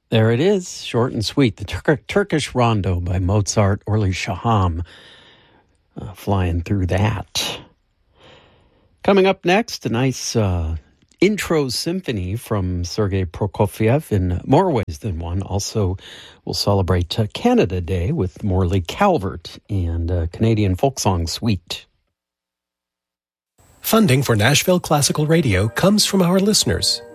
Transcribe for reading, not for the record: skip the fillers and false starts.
There it is, short and sweet. The Turkish Rondo by Mozart Orly Shaham, flying through that. Coming up next, a nice intro symphony from Sergei Prokofiev in more ways than one. Also, we'll celebrate Canada Day with Morley Calvert and Canadian folk song suite. Funding for Nashville Classical Radio comes from our listeners